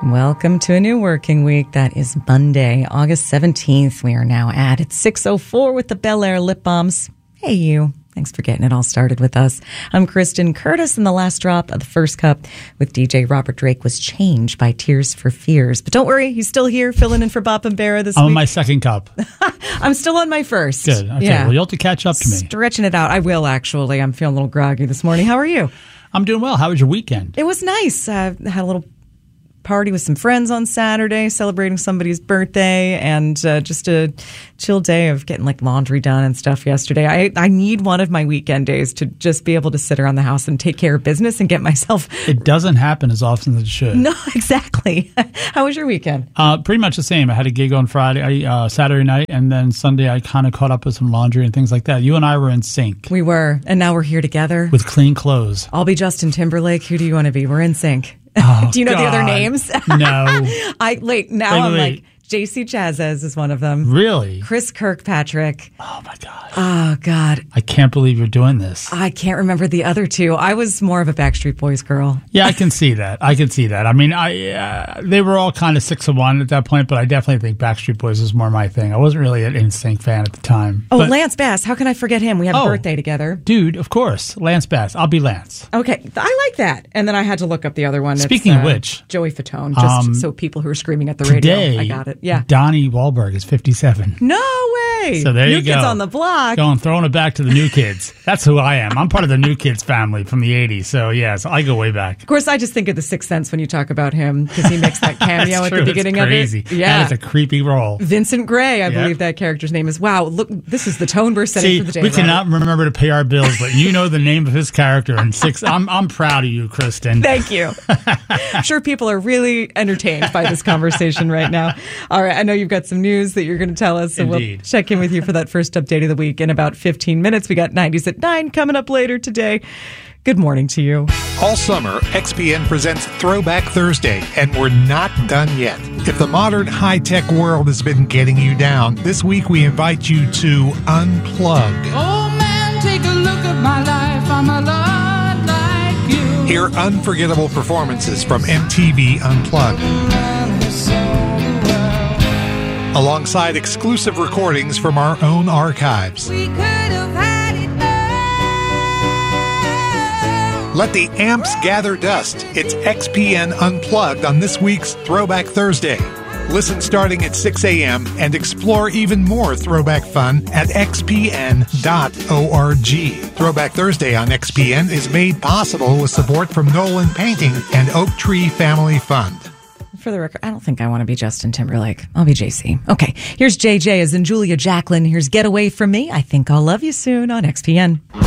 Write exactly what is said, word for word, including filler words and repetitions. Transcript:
Welcome to a new working week. That is Monday, August seventeenth. We are now at it's six oh four with the Bel Air Lip Balms. Hey, you. Thanks for getting it all started with us. I'm Kristen Curtis, and the last drop of the first cup with D J Robert Drake was changed by Tears for Fears. But don't worry, he's still here, filling in for Bop and Barra this I'm week. on my second cup. I'm still on my first. Good. Okay, yeah. well, you'll have to catch up to me. Stretching it out. I will, actually. I'm feeling a little groggy this morning. How are you? I'm doing well. How was your weekend? It was nice. I had a little party with some friends on Saturday, celebrating somebody's birthday, and uh, just a chill day of getting like laundry done and stuff yesterday. I, I need one of my weekend days to just be able to sit around the house and take care of business and get myself... It doesn't happen as often as it should. No, exactly. How was your weekend? Uh, pretty much the same. I had a gig on Friday, uh, Saturday night, and then Sunday I kind of caught up with some laundry and things like that. You and I were in sync. We were, and now we're here together. With clean clothes. I'll be Justin Timberlake. Who do you want to be? We're in sync. Oh, do you know God. the other names? No. I wait, now wait, I'm wait. like, J C Chazes is one of them. Really? Chris Kirkpatrick. Oh, my God. Oh, God. I can't believe you're doing this. I can't remember the other two. I was more of a Backstreet Boys girl. Yeah, I can see that. I can see that. I mean, I uh, they were all kind of six of one at that point, but I definitely think Backstreet Boys was more my thing. I wasn't really an N Sync fan at the time. Oh, but, Lance Bass. How can I forget him? We had a Oh. birthday together. Dude, of course. Lance Bass. I'll be Lance. Okay, I like that. And then I had to look up the other one. Speaking it's, of uh, which, Joey Fatone, just um, so people who are screaming at the today, radio. I got it. Yeah. Donnie Wahlberg is fifty-seven. No way. So there New you go. Kids on the Block. Going, throwing it back to the new kids. That's who I am. I'm part of the new kids family from the eighties. So, yeah, so I go way back. Of course, I just think of The Sixth Sense when you talk about him because he makes that cameo at true. the beginning it's of crazy. it. Yeah. That is a creepy role. Vincent Gray, I Yep. believe that character's name is. Wow, look, this is the tone we're setting See, for the day. we Robert. cannot remember to pay our bills, but you know the name of his character. And six, I'm I'm proud of you, Kristen. Thank you. I'm sure people are really entertained by this conversation right now. All right, I know you've got some news that you're going to tell us, so Indeed. we'll check in with you for that first update of the week in about fifteen minutes. We got nineties at nine coming up later today. Good morning to you. All summer, X P N presents Throwback Thursday, and we're not done yet. If the modern high-tech world has been getting you down, this week we invite you to unplug. Oh man, take a look at my life. I'm a lot like you. Hear unforgettable performances from M T V Unplugged, alongside exclusive recordings from our own archives. We could have had it all. Let the amps gather dust. It's X P N Unplugged on this week's Throwback Thursday. Listen starting at six a.m. and explore even more throwback fun at x p n dot org. Throwback Thursday on X P N is made possible with support from Nolan Painting and Oak Tree Family Fund. For the record, I don't think I want to be Justin Timberlake. I'll be J C. Okay, here's J J as in Julia Jacqueline. Here's Get Away From Me. I think I'll love you soon on X P N.